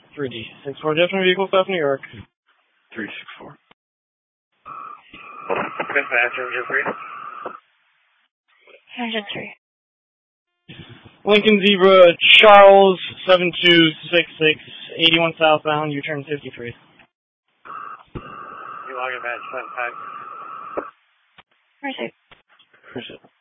3D. 6-4 definite vehicle south New York. 364. Good match, engine 3. Engine 3. Lincoln Zebra, Charles, 7266, 81 southbound, U-turn 53. You log a match, 5. Where's it? Where's it?